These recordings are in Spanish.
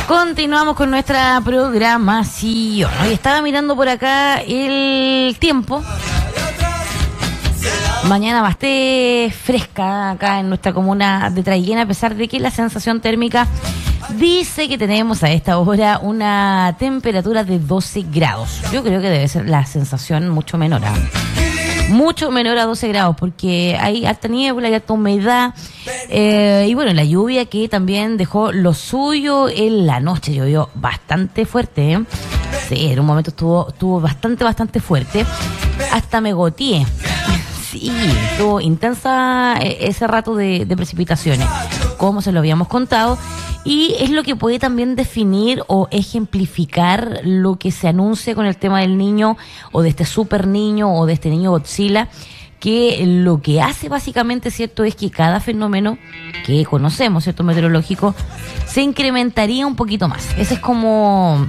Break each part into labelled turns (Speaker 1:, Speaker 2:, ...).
Speaker 1: Continuamos con nuestra programación. Hoy estaba mirando por acá el tiempo. Mañana va a estar fresca acá en nuestra comuna de Traiguén, a pesar de que la sensación térmica dice que tenemos a esta hora una temperatura de 12 grados. Yo creo que debe ser la sensación mucho menor. Mucho menor a 12 grados, porque hay alta niebla, hay alta humedad, y bueno, la lluvia que también dejó lo suyo en la noche, llovió bastante fuerte, ¿eh? Sí, en un momento estuvo bastante fuerte, hasta me goteé. Sí, estuvo intensa ese rato de precipitaciones, como se lo habíamos contado, y es lo que puede también definir o ejemplificar lo que se anuncia con el tema del niño, o de este super niño, o de este niño Godzilla, que lo que hace básicamente, ¿cierto?, es que cada fenómeno que conocemos, ¿cierto?, meteorológico, se incrementaría un poquito más. Esa es como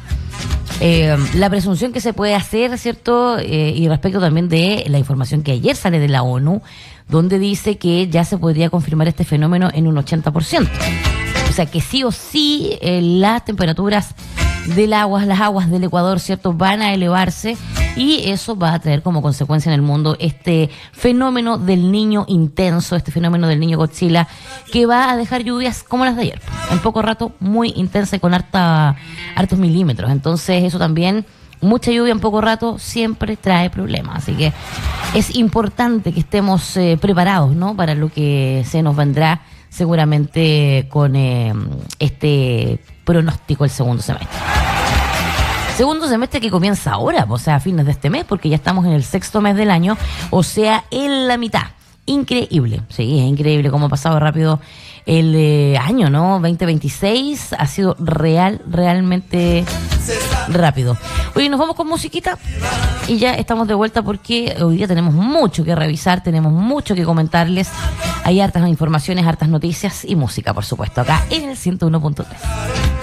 Speaker 1: la presunción que se puede hacer, ¿cierto?, y respecto también de la información que ayer sale de la ONU, donde dice que ya se podría confirmar este fenómeno en un 80%. O sea que sí o sí las temperaturas las aguas del Ecuador, ¿cierto?, van a elevarse, y eso va a traer como consecuencia en el mundo este fenómeno del niño intenso, este fenómeno del niño Godzilla, que va a dejar lluvias como las de ayer, en poco rato, muy intensa y con hartos milímetros. Entonces eso también, mucha lluvia en poco rato siempre trae problemas, así que es importante que estemos preparados, ¿no?, para lo que se nos vendrá seguramente con este pronóstico el segundo semestre. Segundo semestre que comienza ahora, o sea, a fines de este mes, porque ya estamos en el 6º mes del año, o sea, en la mitad. Increíble, sí, es increíble cómo ha pasado rápido el año, ¿no? 2026 ha sido realmente rápido. Oye, nos vamos con musiquita y ya estamos de vuelta, porque hoy día tenemos mucho que revisar, tenemos mucho que comentarles. Hay hartas informaciones, hartas noticias y música, por supuesto, acá en el 101.3.